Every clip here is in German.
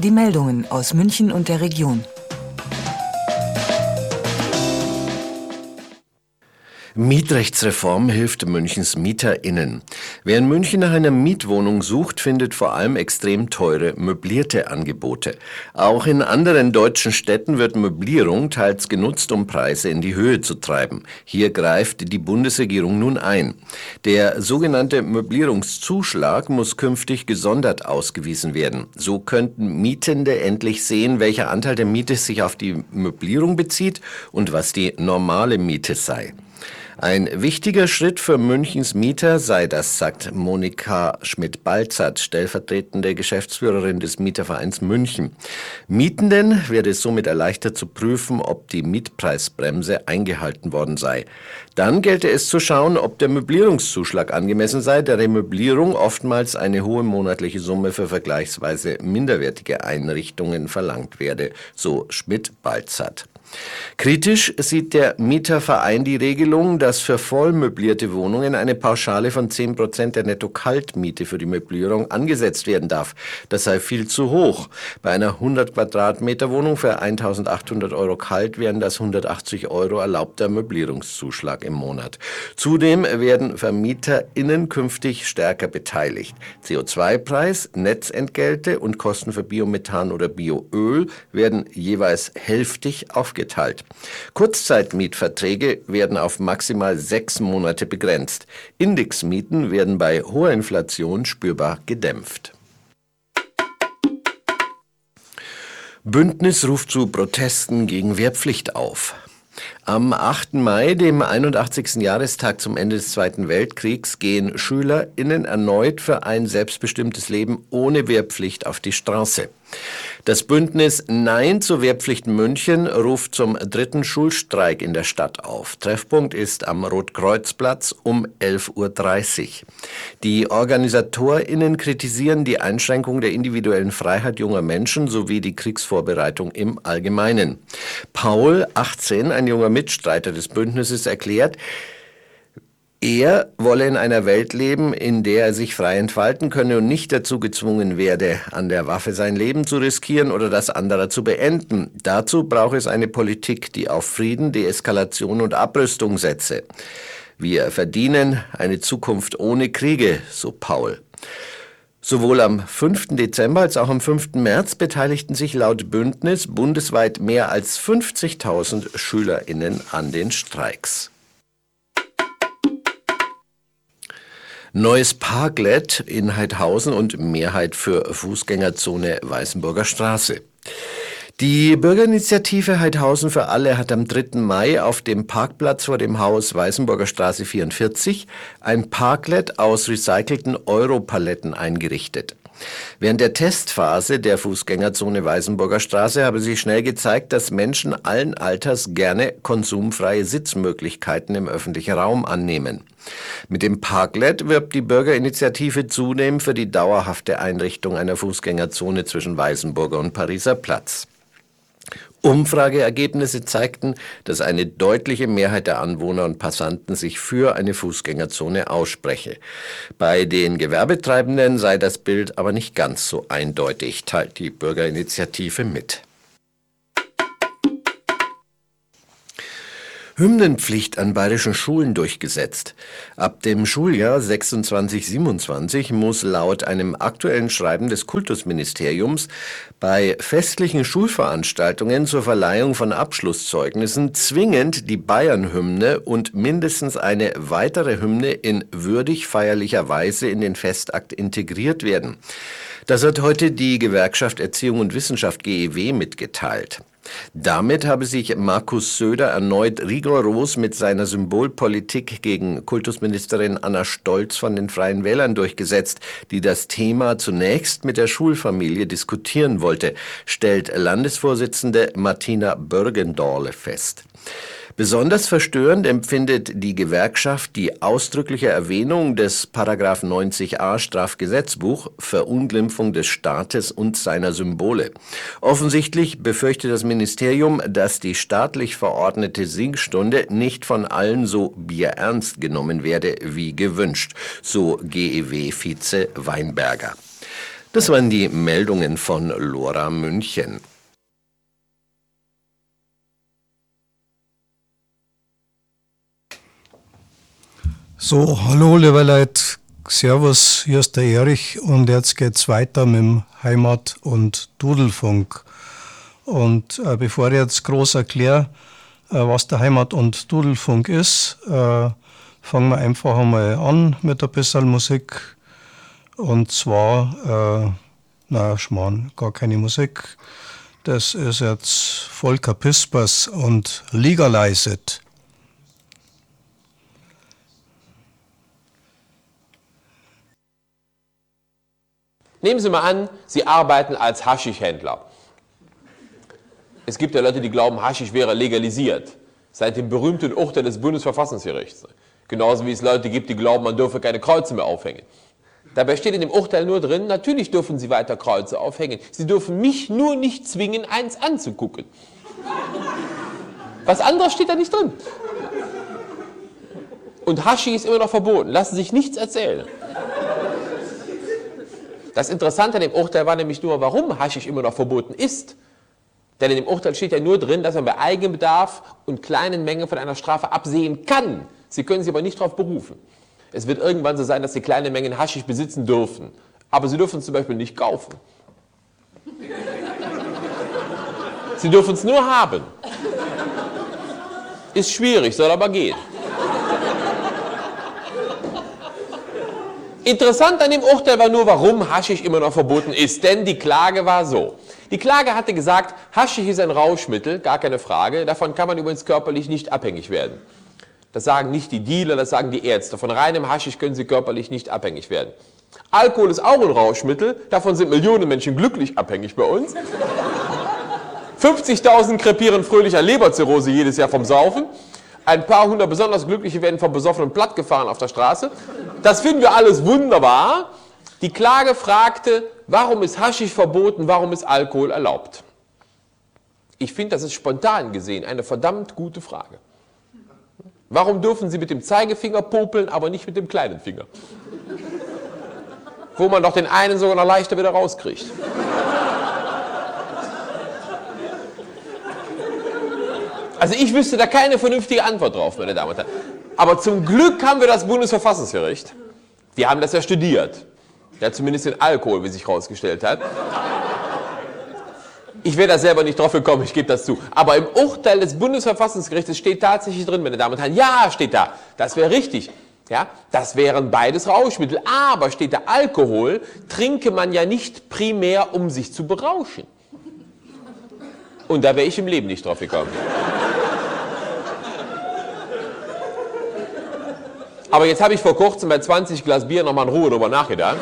Die Meldungen aus München und der Region. Mietrechtsreform hilft Münchens MieterInnen. Wer in München nach einer Mietwohnung sucht, findet vor allem extrem teure möblierte Angebote. Auch in anderen deutschen Städten wird Möblierung teils genutzt, um Preise in die Höhe zu treiben. Hier greift die Bundesregierung nun ein. Der sogenannte Möblierungszuschlag muss künftig gesondert ausgewiesen werden. So könnten Mietende endlich sehen, welcher Anteil der Miete sich auf die Möblierung bezieht und was die normale Miete sei. Ein wichtiger Schritt für Münchens Mieter sei das, sagt Monika Schmidt-Balzert, stellvertretende Geschäftsführerin des Mietervereins München. Mietenden werde es somit erleichtert zu prüfen, ob die Mietpreisbremse eingehalten worden sei. Dann gelte es zu schauen, ob der Möblierungszuschlag angemessen sei, der Möblierung oftmals eine hohe monatliche Summe für vergleichsweise minderwertige Einrichtungen verlangt werde, so Schmidt-Balzert. Kritisch sieht der Mieterverein die Regelung, dass für voll möblierte Wohnungen eine Pauschale von 10% der Netto-Kaltmiete für die Möblierung angesetzt werden darf. Das sei viel zu hoch. Bei einer 100 Quadratmeter Wohnung für 1.800 Euro kalt wären das 180 Euro erlaubter Möblierungszuschlag im Monat. Zudem werden VermieterInnen künftig stärker beteiligt. CO2-Preis, Netzentgelte und Kosten für Biomethan oder Bioöl werden jeweils hälftig aufgeteilt. Kurzzeitmietverträge werden auf maximal 6 Monate begrenzt. Indexmieten werden bei hoher Inflation spürbar gedämpft. Bündnis ruft zu Protesten gegen Wehrpflicht auf. Am 8. Mai, dem 81. Jahrestag zum Ende des Zweiten Weltkriegs, gehen SchülerInnen erneut für ein selbstbestimmtes Leben ohne Wehrpflicht auf die Straße. Das Bündnis Nein zur Wehrpflicht München ruft zum 3. Schulstreik in der Stadt auf. Treffpunkt ist am Rotkreuzplatz um 11.30 Uhr. Die OrganisatorInnen kritisieren die Einschränkung der individuellen Freiheit junger Menschen sowie die Kriegsvorbereitung im Allgemeinen. Paul, 18, ein junger Mitstreiter des Bündnisses, erklärt, er wolle in einer Welt leben, in der er sich frei entfalten könne und nicht dazu gezwungen werde, an der Waffe sein Leben zu riskieren oder das anderer zu beenden. Dazu brauche es eine Politik, die auf Frieden, Deeskalation und Abrüstung setze. Wir verdienen eine Zukunft ohne Kriege, so Paul. Sowohl am 5. Dezember als auch am 5. März beteiligten sich laut Bündnis bundesweit mehr als 50.000 SchülerInnen an den Streiks. Neues Parklet in Haidhausen und Mehrheit für Fußgängerzone Weißenburger Straße. Die Bürgerinitiative Haidhausen für alle hat am 3. Mai auf dem Parkplatz vor dem Haus Weißenburger Straße 44 ein Parklet aus recycelten Europaletten eingerichtet. Während der Testphase der Fußgängerzone Weißenburger Straße habe sich schnell gezeigt, dass Menschen allen Alters gerne konsumfreie Sitzmöglichkeiten im öffentlichen Raum annehmen. Mit dem Parklet wirbt die Bürgerinitiative zudem für die dauerhafte Einrichtung einer Fußgängerzone zwischen Weißenburger und Pariser Platz. Umfrageergebnisse zeigten, dass eine deutliche Mehrheit der Anwohner und Passanten sich für eine Fußgängerzone ausspreche. Bei den Gewerbetreibenden sei das Bild aber nicht ganz so eindeutig, teilt die Bürgerinitiative mit. Hymnenpflicht an bayerischen Schulen durchgesetzt. Ab dem Schuljahr 26/27 muss laut einem aktuellen Schreiben des Kultusministeriums bei festlichen Schulveranstaltungen zur Verleihung von Abschlusszeugnissen zwingend die Bayernhymne und mindestens eine weitere Hymne in würdig feierlicher Weise in den Festakt integriert werden. Das hat heute die Gewerkschaft Erziehung und Wissenschaft GEW mitgeteilt. Damit habe sich Markus Söder erneut rigoros mit seiner Symbolpolitik gegen Kultusministerin Anna Stolz von den Freien Wählern durchgesetzt, die das Thema zunächst mit der Schulfamilie diskutieren wollte, stellt Landesvorsitzende Martina Börgendorle fest. Besonders verstörend empfindet die Gewerkschaft die ausdrückliche Erwähnung des § 90a Strafgesetzbuch Verunglimpfung des Staates und seiner Symbole. Offensichtlich befürchtet das Ministerium, dass die staatlich verordnete Singstunde nicht von allen so bierernst genommen werde wie gewünscht, so GEW-Vize Weinberger. Das waren die Meldungen von Lora München. So, hallo liebe Leute, servus, hier ist der Erich und jetzt geht's weiter mit dem Heimat- und Dudelfunk. Und bevor ich jetzt groß erkläre, was der Heimat- und Dudelfunk ist, fangen wir einfach einmal an mit ein bisschen Musik. Und zwar, Schmarrn, gar keine Musik. Das ist jetzt Volker Pispers und Legalize It. Nehmen Sie mal an, Sie arbeiten als Haschischhändler. Es gibt ja Leute, die glauben, Haschisch wäre legalisiert. Seit dem berühmten Urteil des Bundesverfassungsgerichts. Genauso wie es Leute gibt, die glauben, man dürfe keine Kreuze mehr aufhängen. Dabei steht in dem Urteil nur drin, natürlich dürfen Sie weiter Kreuze aufhängen. Sie dürfen mich nur nicht zwingen, eins anzugucken. Was anderes steht da nicht drin. Und Haschisch ist immer noch verboten. Lassen Sie sich nichts erzählen. Das Interessante an dem Urteil war nämlich nur, warum Haschisch immer noch verboten ist. Denn in dem Urteil steht ja nur drin, dass man bei Eigenbedarf und kleinen Mengen von einer Strafe absehen kann. Sie können sich aber nicht darauf berufen. Es wird irgendwann so sein, dass Sie kleine Mengen Haschisch besitzen dürfen. Aber Sie dürfen es zum Beispiel nicht kaufen. Sie dürfen es nur haben. Ist schwierig, soll aber gehen. Interessant an dem Urteil war nur, warum Haschisch immer noch verboten ist. Denn die Klage war so. Die Klage hatte gesagt, Haschisch ist ein Rauschmittel, gar keine Frage. Davon kann man übrigens körperlich nicht abhängig werden. Das sagen nicht die Dealer, das sagen die Ärzte. Von reinem Haschisch können sie körperlich nicht abhängig werden. Alkohol ist auch ein Rauschmittel. Davon sind Millionen Menschen glücklich abhängig bei uns. 50.000 krepieren fröhlich an Leberzirrhose jedes Jahr vom Saufen. Ein paar hundert besonders Glückliche werden vom Besoffenen plattgefahren auf der Straße. Das finden wir alles wunderbar. Die Klage fragte, warum ist Haschisch verboten, warum ist Alkohol erlaubt? Ich finde, das ist spontan gesehen eine verdammt gute Frage. Warum dürfen Sie mit dem Zeigefinger popeln, aber nicht mit dem kleinen Finger? Wo man doch den einen sogar noch leichter wieder rauskriegt. Also ich wüsste da keine vernünftige Antwort drauf, meine Damen und Herren. Aber zum Glück haben wir das Bundesverfassungsgericht. Die haben das ja studiert. Ja, zumindest den Alkohol, wie sich herausgestellt hat. Ich wäre da selber nicht drauf gekommen, ich gebe das zu. Aber im Urteil des Bundesverfassungsgerichtes steht tatsächlich drin, meine Damen und Herren, ja, steht da, das wäre richtig. Ja, das wären beides Rauschmittel. Aber steht da, Alkohol trinke man ja nicht primär, um sich zu berauschen. Und da wäre ich im Leben nicht drauf gekommen. Aber jetzt habe ich vor kurzem bei 20 Glas Bier nochmal in Ruhe darüber nachgedacht.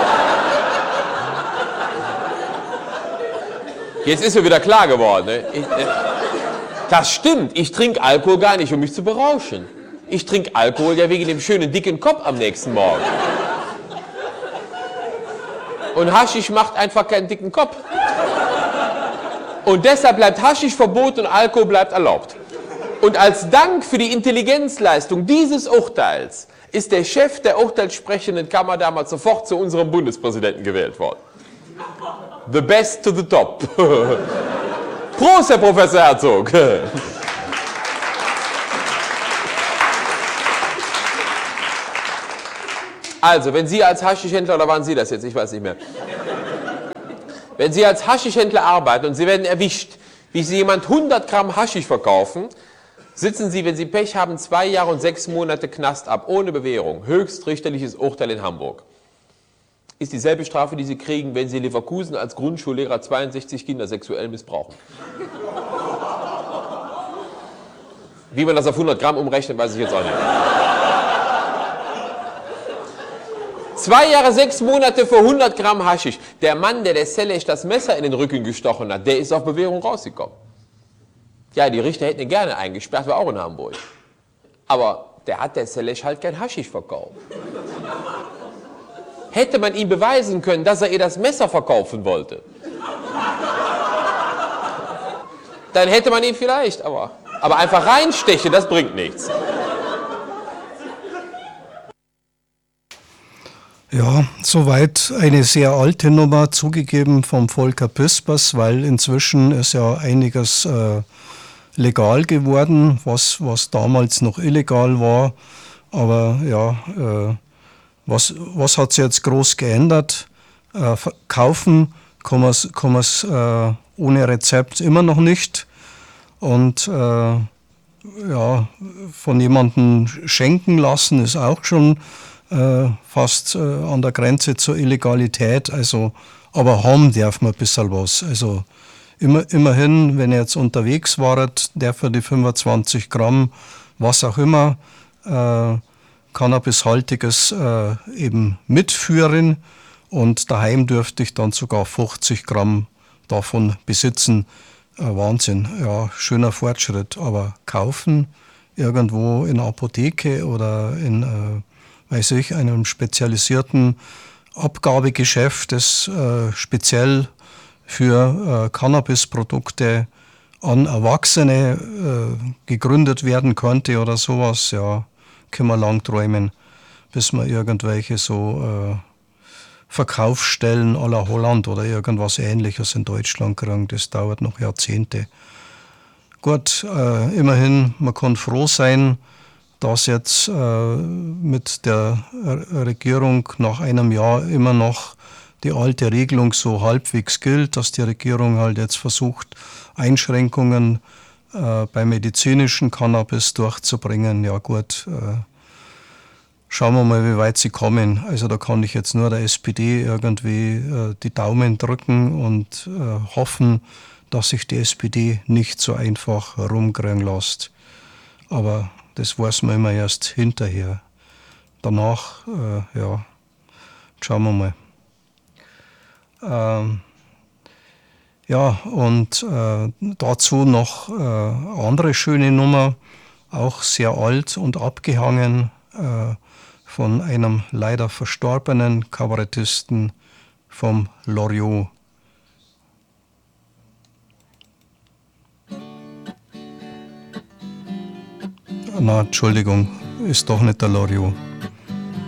Jetzt ist mir wieder klar geworden. Ne? Das stimmt, ich trinke Alkohol gar nicht, um mich zu berauschen. Ich trinke Alkohol ja wegen dem schönen dicken Kopf am nächsten Morgen. Und Haschisch macht einfach keinen dicken Kopf. Und deshalb bleibt Haschisch verboten und Alkohol bleibt erlaubt. Und als Dank für die Intelligenzleistung dieses Urteils ist der Chef der urteilssprechenden Kammer damals sofort zu unserem Bundespräsidenten gewählt worden. The best to the top. Prost, Herr Professor Herzog. Also, wenn Sie als Haschischhändler, oder waren Sie das jetzt, ich weiß nicht mehr. Wenn Sie als Haschischhändler arbeiten und Sie werden erwischt, wie Sie jemand 100 Gramm Haschisch verkaufen, sitzen Sie, wenn Sie Pech haben, 2 Jahre und 6 Monate Knast ab, ohne Bewährung. Höchstrichterliches Urteil in Hamburg. Ist dieselbe Strafe, die Sie kriegen, wenn Sie in Leverkusen als Grundschullehrer 62 Kinder sexuell missbrauchen. Wie man das auf 100 Gramm umrechnet, weiß ich jetzt auch nicht. 2 Jahre, 6 Monate für 100 Gramm Haschisch. Der Mann, der Selesch das Messer in den Rücken gestochen hat, der ist auf Bewährung rausgekommen. Ja, die Richter hätten ihn gerne eingesperrt, war auch in Hamburg. Aber der Selesch halt kein Haschisch verkauft. Hätte man ihm beweisen können, dass er ihr das Messer verkaufen wollte, dann hätte man ihn vielleicht, aber einfach reinstechen, das bringt nichts. Ja, soweit eine sehr alte Nummer, zugegeben vom Volker Pispers, weil inzwischen ist ja einiges legal geworden, was damals noch illegal war. Aber ja, was hat sich jetzt groß geändert? Kaufen kann man es ohne Rezept immer noch nicht. Und ja, von jemandem schenken lassen ist auch schon fast an der Grenze zur Illegalität. Also, aber haben darf man ein bisschen was. Also immerhin, wenn ihr jetzt unterwegs waret, darf er die 25 Gramm, was auch immer, Cannabishaltiges eben mitführen. Und daheim dürfte ich dann sogar 50 Gramm davon besitzen. Wahnsinn, ja, schöner Fortschritt. Aber kaufen irgendwo in der Apotheke oder in, weiß ich, einem spezialisierten Abgabegeschäft, das speziell für Cannabisprodukte an Erwachsene gegründet werden könnte oder sowas, ja, können wir lang träumen, bis wir irgendwelche so Verkaufsstellen à la Holland oder irgendwas Ähnliches in Deutschland kriegen. Das dauert noch Jahrzehnte. Gut, immerhin, man kann froh sein, dass jetzt mit der Regierung nach einem Jahr immer noch die alte Regelung so halbwegs gilt, dass die Regierung halt jetzt versucht, Einschränkungen bei medizinischen Cannabis durchzubringen. Ja gut, schauen wir mal, wie weit sie kommen. Also da kann ich jetzt nur der SPD irgendwie die Daumen drücken und hoffen, dass sich die SPD nicht so einfach rumkriegen lässt. Aber das weiß man immer erst hinterher. Danach, ja, schauen wir mal. Ja, und dazu noch andere schöne Nummer, auch sehr alt und abgehangen, von einem leider verstorbenen Kabarettisten vom Loriot. Na, Entschuldigung, ist doch nicht der Loriot.